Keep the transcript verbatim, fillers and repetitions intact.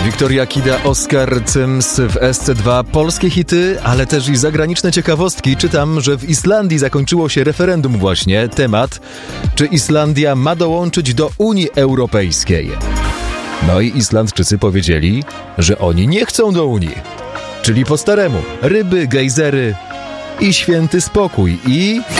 Wiktoria Kida, Oskar Cyms w S C dwa. Polskie hity, ale też i zagraniczne ciekawostki. Czytam, że w Islandii zakończyło się referendum właśnie. Temat, czy Islandia ma dołączyć do Unii Europejskiej. No i Islandczycy powiedzieli, że oni nie chcą do Unii. Czyli po staremu. Ryby, gejzery i święty spokój. I...